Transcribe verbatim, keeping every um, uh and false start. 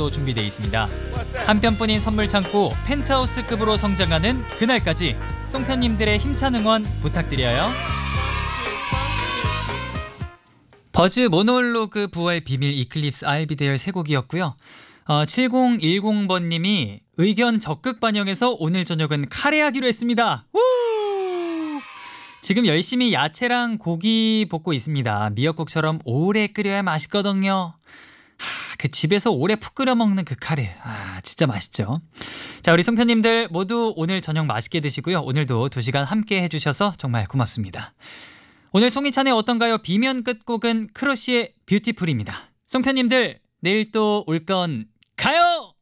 선물도 준비되어 있습니다. 한 편뿐인 선물 창고 펜트하우스급으로 성장하는 그날까지 송편님들의 힘찬 응원 부탁드려요. 버즈 모놀로그 부활 비밀 이클립스 I'll be there 세 곡이었고요. 어, 칠공일공 번님이 의견 적극 반영해서 오늘 저녁은 카레하기로 했습니다. 우! 지금 열심히 야채랑 고기 볶고 있습니다. 미역국처럼 오래 끓여야 맛있거든요. 하, 그 집에서 오래 푹 끓여 먹는 그 카레, 아 진짜 맛있죠. 자, 우리 송편님들 모두 오늘 저녁 맛있게 드시고요. 오늘도 두 시간 함께 해주셔서 정말 고맙습니다. 오늘 송이찬의 어떤가요? 비면 끝곡은 크러쉬의 뷰티풀입니다. 송편님들 내일 또 올 건 가요!